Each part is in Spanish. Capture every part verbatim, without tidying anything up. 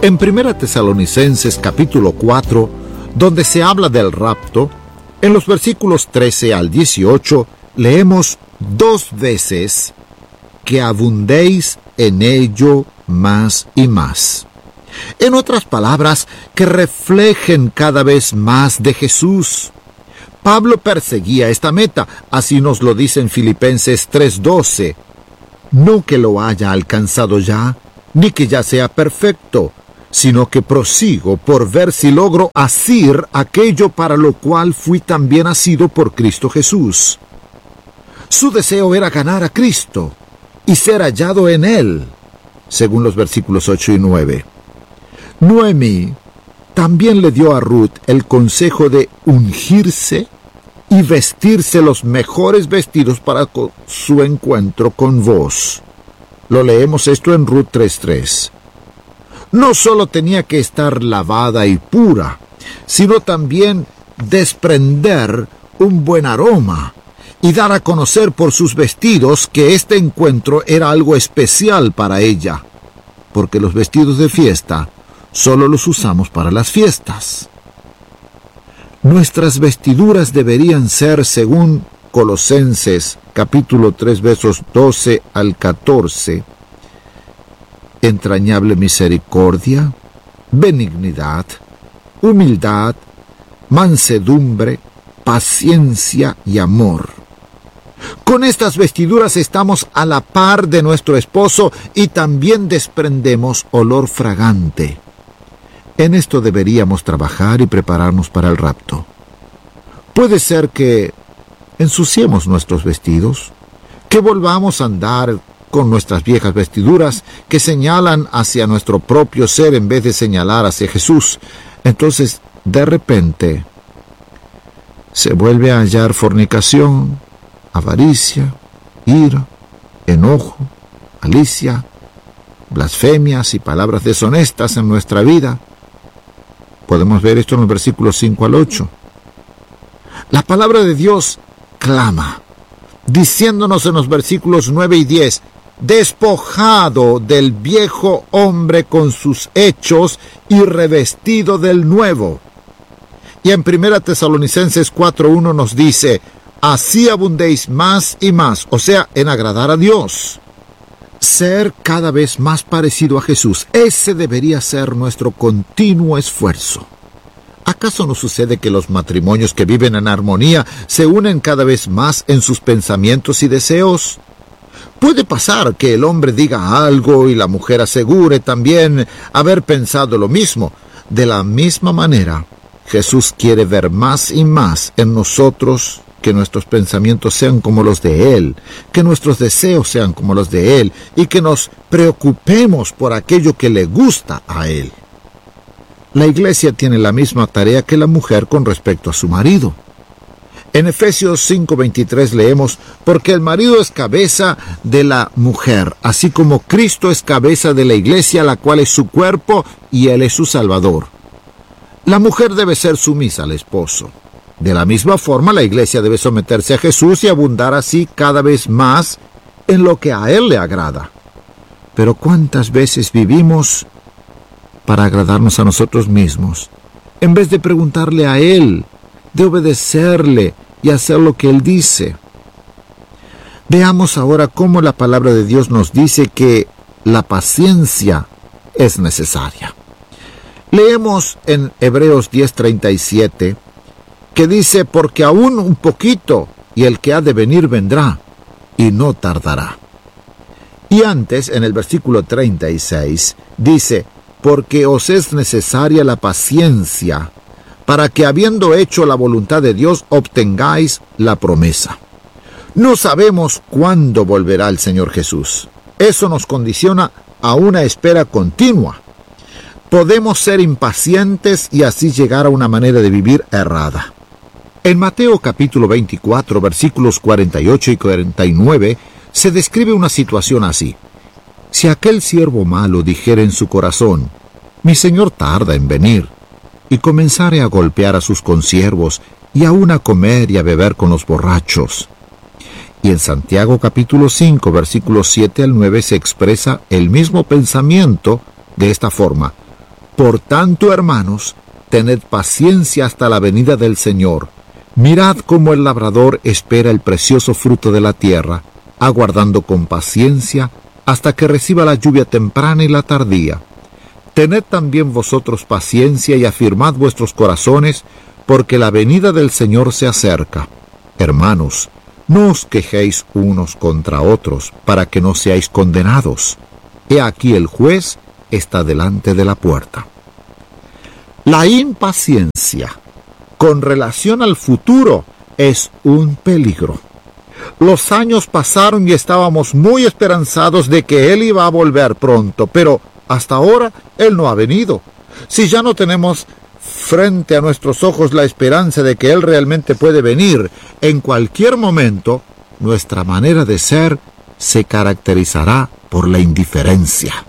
En Primera Tesalonicenses capítulo cuatro, donde se habla del rapto, en los versículos trece al dieciocho, leemos dos veces que abundéis en ello más y más. En otras palabras, que reflejen cada vez más de Jesús. Pablo perseguía esta meta, así nos lo dice en Filipenses tres doce. No que lo haya alcanzado ya, ni que ya sea perfecto, sino que prosigo por ver si logro asir aquello para lo cual fui también asido por Cristo Jesús. Su deseo era ganar a Cristo y ser hallado en Él, según los versículos ocho y nueve. Noemí también le dio a Ruth el consejo de ungirse y vestirse los mejores vestidos para su encuentro con vos. Lo leemos esto en Ruth tres tres. No solo tenía que estar lavada y pura, sino también desprender un buen aroma y dar a conocer por sus vestidos que este encuentro era algo especial para ella, porque los vestidos de fiesta solo los usamos para las fiestas. Nuestras vestiduras deberían ser, según Colosenses capítulo tres versos doce al catorce, entrañable misericordia, benignidad, humildad, mansedumbre, paciencia y amor. Con estas vestiduras estamos a la par de nuestro esposo y también desprendemos olor fragante. En esto deberíamos trabajar y prepararnos para el rapto. Puede ser que ensuciemos nuestros vestidos, que volvamos a andar con nuestras viejas vestiduras que señalan hacia nuestro propio ser en vez de señalar hacia Jesús. Entonces, de repente, se vuelve a hallar fornicación, avaricia, ira, enojo, malicia, blasfemias y palabras deshonestas en nuestra vida. Podemos ver esto en los versículos cinco al ocho. La palabra de Dios clama, diciéndonos en los versículos nueve y diez, despojado del viejo hombre con sus hechos y revestido del nuevo. Y en Primera Tesalonicenses cuatro uno nos dice, así abundéis más y más, o sea, en agradar a Dios. Ser cada vez más parecido a Jesús, ese debería ser nuestro continuo esfuerzo. ¿Acaso no sucede que los matrimonios que viven en armonía se unen cada vez más en sus pensamientos y deseos? Puede pasar que el hombre diga algo y la mujer asegure también haber pensado lo mismo. De la misma manera, Jesús quiere ver más y más en nosotros que nuestros pensamientos sean como los de Él, que nuestros deseos sean como los de Él y que nos preocupemos por aquello que le gusta a Él. La iglesia tiene la misma tarea que la mujer con respecto a su marido. En Efesios cinco veintitrés leemos, porque el marido es cabeza de la mujer, así como Cristo es cabeza de la iglesia, la cual es su cuerpo y Él es su Salvador. La mujer debe ser sumisa al esposo. De la misma forma, la iglesia debe someterse a Jesús y abundar así cada vez más en lo que a Él le agrada. Pero ¿cuántas veces vivimos para agradarnos a nosotros mismos, en vez de preguntarle a Él, de obedecerle y hacer lo que Él dice? Veamos ahora cómo la palabra de Dios nos dice que la paciencia es necesaria. Leemos en Hebreos diez treinta y siete, que dice, porque aún un poquito, y el que ha de venir vendrá, y no tardará. Y antes, en el versículo treinta y seis, dice, porque os es necesaria la paciencia, para que habiendo hecho la voluntad de Dios, obtengáis la promesa. No sabemos cuándo volverá el Señor Jesús. Eso nos condiciona a una espera continua. Podemos ser impacientes y así llegar a una manera de vivir errada. En Mateo capítulo veinticuatro, versículos cuarenta y ocho y cuarenta y nueve, se describe una situación así. Si aquel siervo malo dijera en su corazón, mi señor tarda en venir, y comenzare a golpear a sus consiervos, y aun a comer y a beber con los borrachos. Y en Santiago capítulo cinco, versículos siete al nueve, se expresa el mismo pensamiento de esta forma. Por tanto, hermanos, tened paciencia hasta la venida del Señor. Mirad cómo el labrador espera el precioso fruto de la tierra, aguardando con paciencia hasta que reciba la lluvia temprana y la tardía. Tened también vosotros paciencia y afirmad vuestros corazones, porque la venida del Señor se acerca. Hermanos, no os quejéis unos contra otros, para que no seáis condenados. He aquí el juez está delante de la puerta. La impaciencia con relación al futuro es un peligro. Los años pasaron y estábamos muy esperanzados de que Él iba a volver pronto, pero hasta ahora Él no ha venido. Si ya no tenemos frente a nuestros ojos la esperanza de que Él realmente puede venir en cualquier momento, nuestra manera de ser se caracterizará por la indiferencia.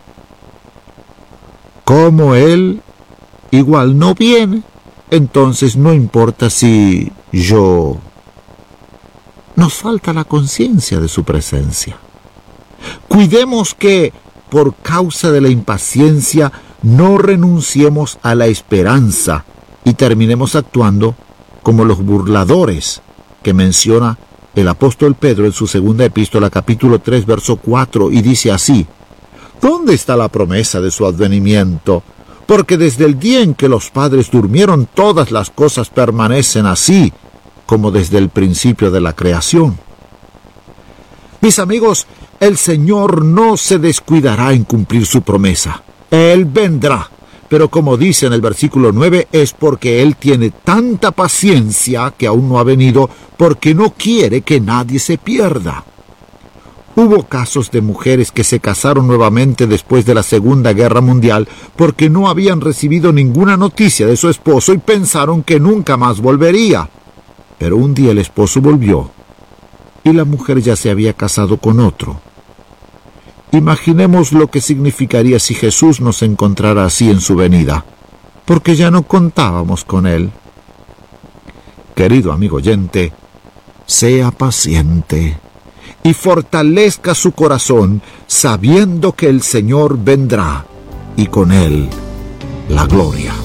Como Él igual no viene, entonces no importa si yo... Nos falta la conciencia de su presencia. Cuidemos que, por causa de la impaciencia, no renunciemos a la esperanza y terminemos actuando como los burladores que menciona el apóstol Pedro en su segunda epístola, capítulo tres, verso cuatro, y dice así: ¿Dónde está la promesa de su advenimiento? Porque desde el día en que los padres durmieron, todas las cosas permanecen así, como desde el principio de la creación. Mis amigos, el Señor no se descuidará en cumplir su promesa. Él vendrá, pero como dice en el versículo nueve, es porque Él tiene tanta paciencia que aún no ha venido, porque no quiere que nadie se pierda. Hubo casos de mujeres que se casaron nuevamente después de la Segunda Guerra Mundial porque no habían recibido ninguna noticia de su esposo y pensaron que nunca más volvería. Pero un día el esposo volvió y la mujer ya se había casado con otro. Imaginemos lo que significaría si Jesús nos encontrara así en su venida, porque ya no contábamos con Él. Querido amigo oyente, sea paciente y fortalezca su corazón sabiendo que el Señor vendrá y con Él la gloria.